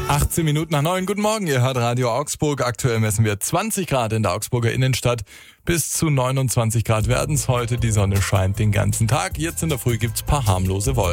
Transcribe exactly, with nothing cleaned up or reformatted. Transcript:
achtzehn Minuten nach neun. Guten Morgen, ihr hört Radio Augsburg. Aktuell messen wir zwanzig Grad in der Augsburger Innenstadt. Bis zu neunundzwanzig Grad werden es heute. Die Sonne scheint den ganzen Tag. Jetzt in der Früh gibt's paar harmlose Wolken.